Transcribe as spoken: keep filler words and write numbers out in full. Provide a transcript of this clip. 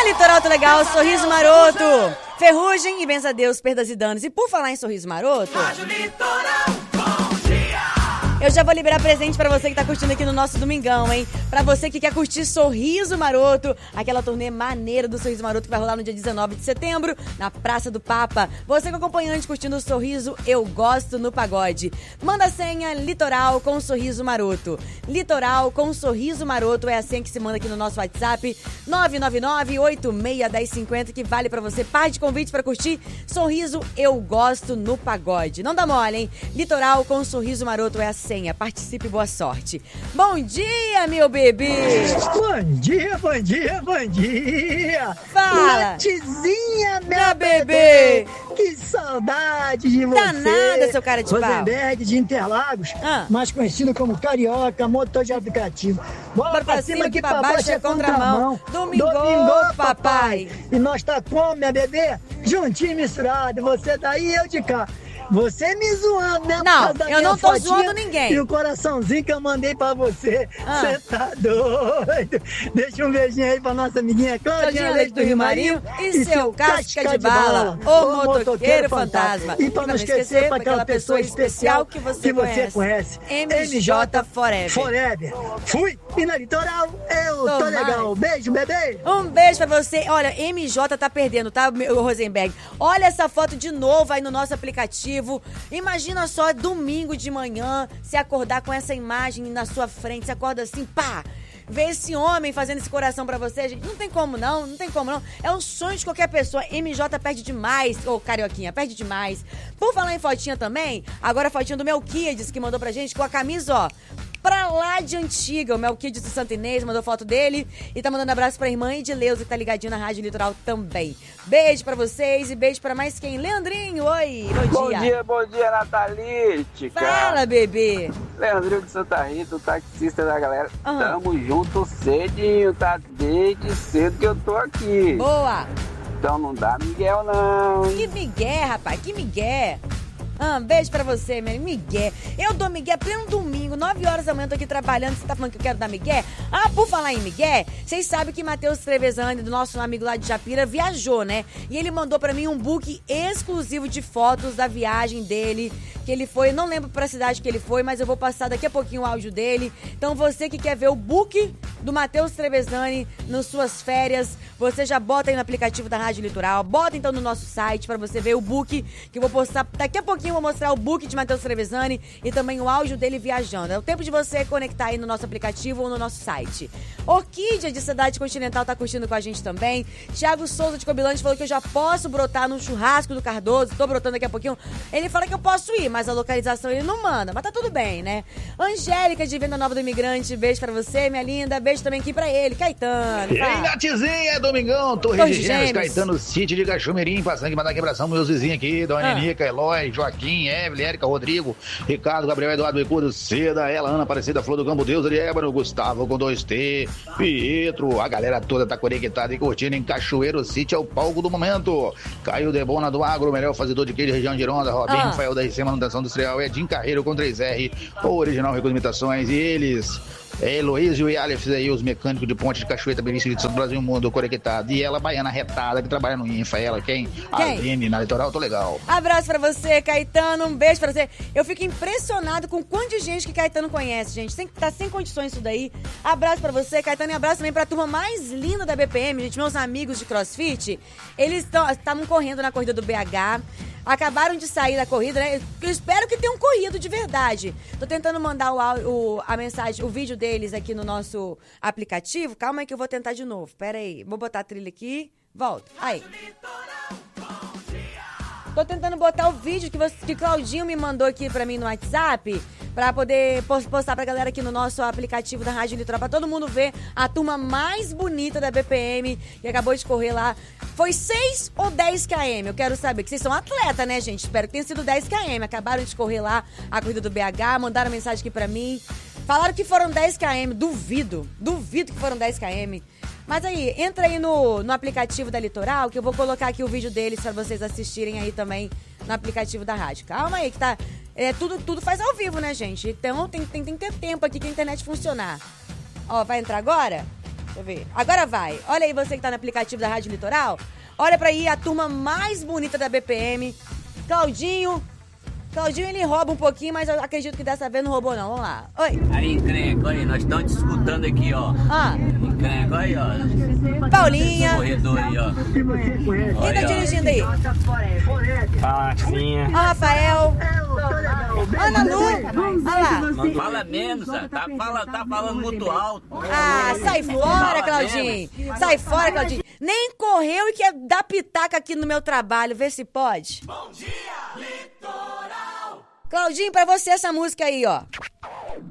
Na Litoral Tá Legal, Sorriso Maroto. Ferrugem e benza a Deus, perdas e danos. E por falar em Sorriso Maroto... Rádio Litoral, bom dia! Eu já vou liberar presente pra você que tá curtindo aqui no nosso Domingão, hein? Pra você que quer curtir Sorriso Maroto, aquela turnê maneira do Sorriso Maroto que vai rolar no dia dezenove de setembro, na Praça do Papa. Você que é acompanhante curtindo o Sorriso Eu Gosto no Pagode. Manda a senha Litoral com Sorriso Maroto. Litoral com Sorriso Maroto é a senha que se manda aqui no nosso WhatsApp nove nove nove, oito seis, um zero cinco zero, que vale pra você par de convites pra curtir Sorriso Eu Gosto no Pagode. Não dá mole, hein? Litoral com Sorriso Maroto é a senha. Participe e boa sorte. Bom dia, meu bebê! Bom dia, bom dia, bom dia! Fala! Natizinha, meu Minha bebê! Que saudade de você! Tá nada, seu cara de pau! Rosenberg de Interlagos, Ah. mais conhecido como Carioca, motor de aplicativo. Bora, Bora pra cima que pra baixo é contramão. contramão. Domingo, papai! E nós tá como, minha bebê? Juntinho e misturado, você daí e eu de cá. Você me zoando, né? Por Não, causa da eu minha não tô fotinha zoando ninguém. E o coraçãozinho que eu mandei pra você. Ah. Você tá doido? Deixa um beijinho aí pra nossa amiguinha Claudinha Leite do Rio Marinho e seu casca de bala, o motoqueiro fantasma. E pra não esquecer, pra aquela pessoa especial que você, que você conhece. M J Forever. Forever. Fui e na Litoral eu Tô tô mais. legal. Beijo, bebê. Um beijo pra você. Olha, M J tá perdendo, tá, meu Rosenberg? Olha essa foto de novo aí no nosso aplicativo. Imagina só, domingo de manhã, se acordar com essa imagem na sua frente. Você acorda assim, pá! Ver esse homem fazendo esse coração pra você, gente, não tem como não, não tem como não. É um sonho de qualquer pessoa. M J perde demais, ô Carioquinha, perde demais. Por falar em fotinha também, agora a fotinha do Melquiades, que mandou pra gente com a camisa, ó, pra lá de antiga. O Melquiades do Santa Inês mandou foto dele e tá mandando abraço pra irmã Edileuza, que tá ligadinho na Rádio Litoral também. Beijo pra vocês e beijo pra mais quem? Leandrinho, oi, bom dia. Bom dia, bom dia, Natalística. Fala, bebê. Leandrinho de Santa Rita, o taxista da galera. Aham. Tamo junto cedinho, tá? Desde cedo que eu tô aqui. Boa. Então não dá Miguel, não. Que migué, rapaz, que migué. Ah, beijo pra você, meu migué. Eu dou migué pleno domingo, nove horas da manhã, tô aqui trabalhando. Você tá falando que eu quero dar migué? Ah, por falar em migué, vocês sabem que Matheus Trevezani, do nosso amigo lá de Japira, viajou, né? E ele mandou pra mim um book exclusivo de fotos da viagem dele, que ele foi, não lembro pra cidade que ele foi, mas eu vou passar daqui a pouquinho o áudio dele. Então você que quer ver o book do Matheus Trevezani nas suas férias, você já bota aí no aplicativo da Rádio Litoral, bota então no nosso site pra você ver o book, que eu vou postar daqui a pouquinho. Eu vou mostrar o book de Matheus Trevezani e também o áudio dele viajando. É o tempo de você conectar aí no nosso aplicativo ou no nosso site. Orquídea de Cidade Continental tá curtindo com a gente também. Thiago Souza de Cobilante falou que eu já posso brotar no churrasco do Cardoso. Tô brotando daqui a pouquinho. Ele fala que eu posso ir, mas a localização ele não manda. Mas tá tudo bem, né? Angélica de Venda Nova do Imigrante, beijo pra você, minha linda. Beijo também aqui pra ele, Caetano. E aí, Natizinha, Domingão, Torre Torre de de Gêmeos, Gêmeos. Caetano, City de Cachomirim, passando aqui, mandar quebração meus vizinhos aqui, Dona Ah. Nica, Eloy, Joaquim, Evelyn, Érica, Rodrigo, Ricardo, Gabriel, Eduardo, Ecudo, Seda, ela, Ana Aparecida, Flor do Campo, Deus, Ébano, Gustavo com dois T, Pietro, a galera toda tá conectada e curtindo em Cachoeiro City, é o palco do momento. Caio Debona do Agro, melhor fazedor de queijo, região de Ronda, Robinho, Ah. Rafael da I C Manutenção Industrial, Edinho Carreiro com três R, o original Recursos Imitações, e eles... É Heloísio e Aleph aí, os mecânicos de Ponte de Cachoeira, Benício de São Brasil Mundo, conectado. E ela, baiana retada, que trabalha no Infa. Ela, quem? Quem? Aline, na Litoral, tô legal. Abraço pra você, Caetano. Um beijo pra você. Eu fico impressionado com o quanto de gente que Caetano conhece, gente. Sem, tá sem condições isso daí. Abraço pra você, Caetano. E abraço também pra turma mais linda da B P M, gente. Meus amigos de CrossFit. Eles estavam correndo na corrida do B H. Acabaram de sair da corrida, né? Eu espero que tenham corrido de verdade. Tô tentando mandar o, au- o- a mensagem, o vídeo deles aqui no nosso aplicativo. Calma aí que eu vou tentar de novo. Pera aí. Vou botar a trilha aqui. Volta. Aí. Tô tentando botar o vídeo que, você, que Claudinho me mandou aqui pra mim no WhatsApp, pra poder pos- postar pra galera aqui no nosso aplicativo da Rádio Litoral, pra todo mundo ver a turma mais bonita da B P M, que acabou de correr lá. Foi seis ou dez quilômetros? Eu quero saber, que vocês são atleta, né, gente? Espero que tenha sido dez quilômetros. Acabaram de correr lá a corrida do B H, mandaram mensagem aqui pra mim. Falaram que foram dez quilômetros. Duvido, duvido que foram dez quilômetros. Mas aí, entra aí no, no aplicativo da Litoral, que eu vou colocar aqui o vídeo deles pra vocês assistirem aí também no aplicativo da rádio. Calma aí, que tá... É, tudo, tudo faz ao vivo, né, gente? Então tem, tem, tem que ter tempo aqui que a internet funcionar. Ó, vai entrar agora? Deixa eu ver. Agora vai. Olha aí você que tá no aplicativo da Rádio Litoral. Olha pra aí a turma mais bonita da B P M. Claudinho. Claudinho, ele rouba um pouquinho, mas eu acredito que dessa vez não roubou, não. Vamos lá. Oi. Aí, encrenca, aí, nós estamos te escutando aqui, ó. Ah. Encrenca, aí, ó. Paulinha. Corredor aí, ó. Quem tá dirigindo aí? Facinha. Ó, Rafael. Ana Lu. Olha lá. Fala menos, ó. Tá, fala, tá falando muito alto. Ah, sai fora, Claudinho. Sai fora, Claudinho. Nem correu e quer dar pitaca aqui no meu trabalho. Vê se pode. Bom dia, Litoral. Claudinho, pra você essa música aí, ó.